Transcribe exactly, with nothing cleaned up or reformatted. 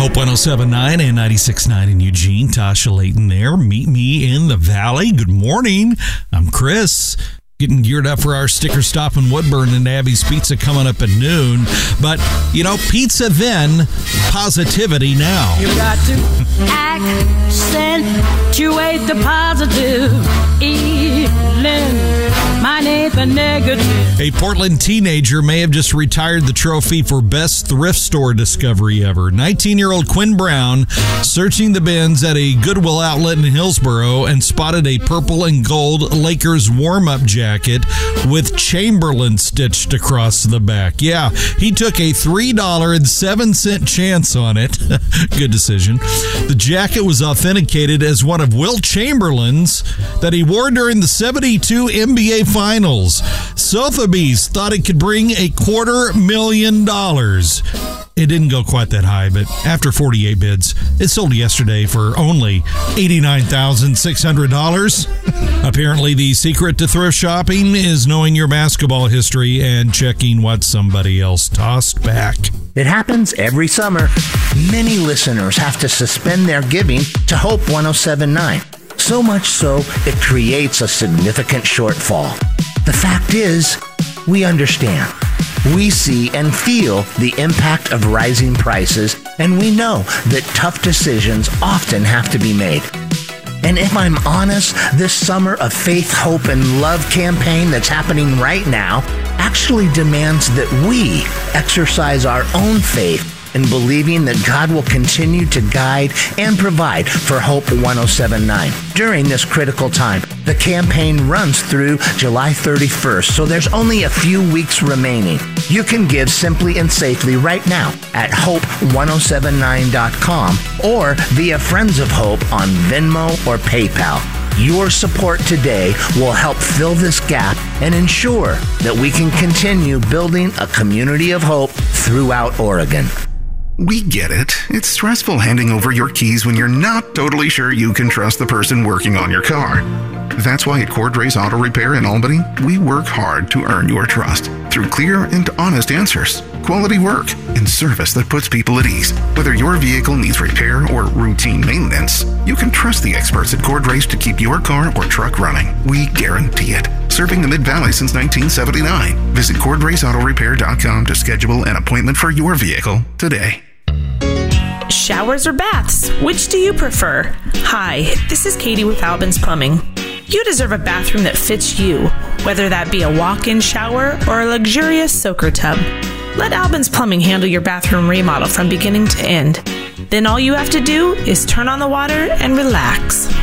Hope one oh seven point nine and ninety-six point nine in Eugene. Tasha Layton there. Meet me in the valley. Good morning. I'm Chris. Getting geared up for our sticker stop in Woodburn and Abby's Pizza coming up at noon. But, you know, pizza then, positivity now. You got to accentuate the positive. Eliminate the negative. A Portland teenager may have just retired the trophy for best thrift store discovery ever. nineteen-year-old Quinn Brown searching the bins at a Goodwill outlet in Hillsboro and spotted a purple and gold Lakers warm-up jacket with Chamberlain stitched across the back. Yeah, he took a three dollars and seven cents chance on it. Good decision. The jacket was authenticated as one of Wilt Chamberlain's that he wore during the seventy-two N B A Finals. Sotheby's thought it could bring a quarter million dollars. It didn't go quite that high, but after forty-eight bids, it sold yesterday for only eighty-nine thousand six hundred dollars. Apparently, the secret to thrift shopping is knowing your basketball history and checking what somebody else tossed back. It happens every summer. Many listeners have to suspend their giving to Hope one oh seven point nine. So much so, it creates a significant shortfall. The fact is, we understand. We see and feel the impact of rising prices, and we know that tough decisions often have to be made. And if I'm honest, this summer of faith, hope, and love campaign that's happening right now actually demands that we exercise our own faith in believing that God will continue to guide and provide for Hope one oh seven point nine during this critical time. The campaign runs through July thirty-first, so there's only a few weeks remaining. You can give simply and safely right now at hope one oh seven nine dot com or via Friends of Hope on Venmo or PayPal. Your support today will help fill this gap and ensure that we can continue building a community of hope throughout Oregon. We get it. It's stressful handing over your keys when you're not totally sure you can trust the person working on your car. That's why at Cordray's Auto Repair in Albany, we work hard to earn your trust through clear and honest answers, quality work, and service that puts people at ease. Whether your vehicle needs repair or routine maintenance, you can trust the experts at Cordray's to keep your car or truck running. We guarantee it. Serving the Mid-Valley since nineteen seventy-nine. Visit cord rays auto repair dot com to schedule an appointment for your vehicle today. Showers or baths? Which do you prefer? Hi, this is Katie with Albans Plumbing. You deserve a bathroom that fits you, whether that be a walk-in shower or a luxurious soaker tub. Let Albans Plumbing handle your bathroom remodel from beginning to end. Then all you have to do is turn on the water and relax.